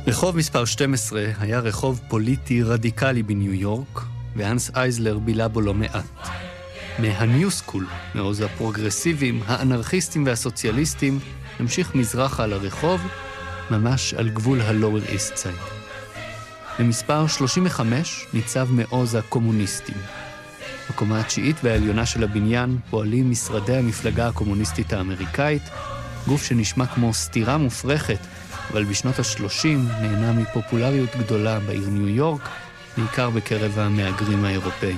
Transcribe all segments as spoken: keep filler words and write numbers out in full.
רחוב מספר שתים עשרה היה רחוב פוליטי רדיקלי בניו יורק, ואנס אייזלר בילה בו לא מעט. מהניו סקול, מעוז הפרוגרסיבים, האנרכיסטים והסוציאליסטים, המשיך מזרחה על הרחוב, ממש על גבול הלואוור איסט סייד. במספר שלושים וחמש ניצב מעוז הקומוניסטים. בקומה התשיעית והעליונה של הבניין פועלים משרדי המפלגה הקומוניסטית האמריקאית, גוף שנשמע כמו סתירה מופרכת, אבל בשנות ה-שלושים נהנה מפופולריות גדולה בעיר ניו יורק, בעיקר בקרב המהגרים האירופאים.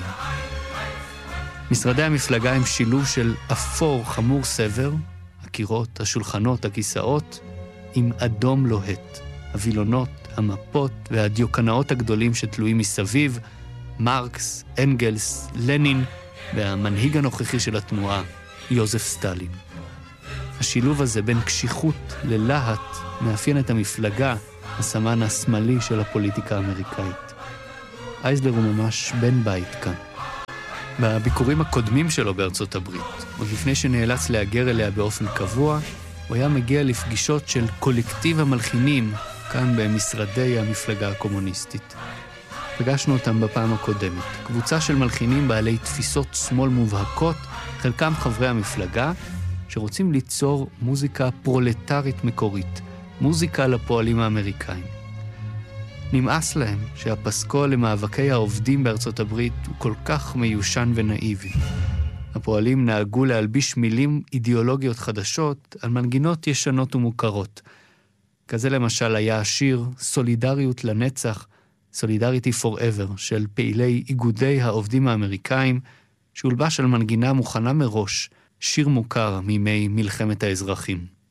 משרדי המפלגה הם שילוב של אפור חמור סבר, הקירות, השולחנות, הכיסאות, עם אדום לוהט, הווילונות, המפות והדיוקנאות הגדולים שתלויים מסביב, מרקס, אנגלס, לנין והמנהיג הנוכחי של התנועה, יוזף סטלין. השילוב הזה בין קשיחות ללהט מאפיין את המפלגה, הסמן השמאלי של הפוליטיקה האמריקאית. אייזלר הוא ממש בן בית כאן. בביקורים הקודמים שלו בארצות הברית, עוד לפני שנאלץ להגר אליה באופן קבוע, הוא היה מגיע לפגישות של קולקטיב המלחינים כאן במשרדי המפלגה הקומוניסטית. פגשנו אותם בפעם הקודמת. קבוצה של מלחינים בעלי תפיסות שמאל מובהקות, חלקם חברי המפלגה, שרוצים ליצור מוזיקה פרולטרית מקורית, מוזיקה לפועלים האמריקאים. נמאס להם שהפסקול למאבקי העובדים בארצות הברית הוא כל כך מיושן ונאיבי. הפועלים נהגו להלביש מילים אידיאולוגיות חדשות על מנגינות ישנות ומוכרות. כזה למשל היה השיר סולידריות לנצח, סולידריטי פוראבר, של פעילי איגודי העובדים האמריקאים, שהולבש על מנגינה מוכנה מראש, שיר מוכר מימי מלחמת האזרחים.